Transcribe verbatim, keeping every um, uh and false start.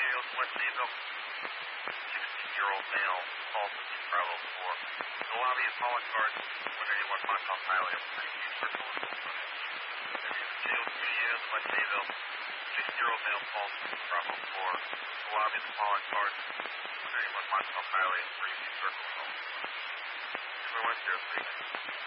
Studios, West Mayville. sixteen-year-old male, false in Bravo four. The lobby of Pollock Gardens, one eighty-one Montauk Highway, up Greenview Circle in Oakland. Studio Studios, West Mayville. sixteen-year-old male, false in Bravo four. The lobby of Pollock Gardens, one eighty-one Montauk Highway, up Greenview Circle in Oakland. two one zero three.